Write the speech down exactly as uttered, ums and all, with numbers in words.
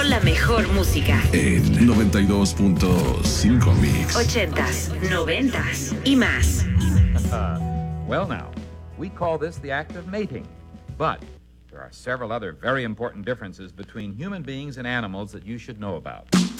la mejor música. En noventa y dos punto cinco Mix. Ochentas, noventas y más. Well now, we call this the act of mating. But there are several other very important differences between human beings and animals that you should know about.